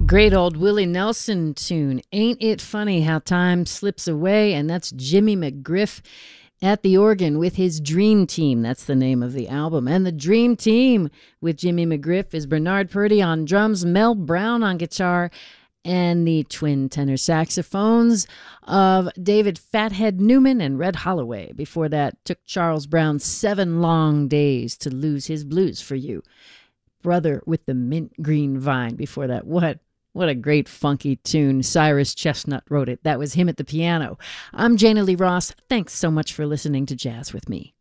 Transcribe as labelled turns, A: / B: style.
A: Great old Willie Nelson tune. Ain't it funny how time slips away? And that's Jimmy McGriff at the organ with his Dream Team. That's the name of the album. And the Dream Team with Jimmy McGriff is Bernard Purdy on drums, Mel Brown on guitar, and the twin tenor saxophones of David Fathead Newman and Red Holloway. Before that, took Charles Brown 7 long days to lose his blues for you. Brother with the Mint Green Vine. Before that, what a great funky tune. Cyrus Chestnut wrote it. That was him at the piano. I'm Jana Lee Ross. Thanks so much for listening to Jazz with Me.